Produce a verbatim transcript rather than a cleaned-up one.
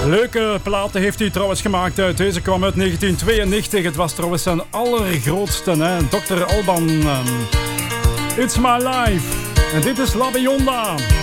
Leuke platen heeft hij trouwens gemaakt. Deze kwam uit negentien tweeënnegentig. Het was trouwens zijn allergrootste, hè? dokter Alban. It's My Life. En dit is La Bionda.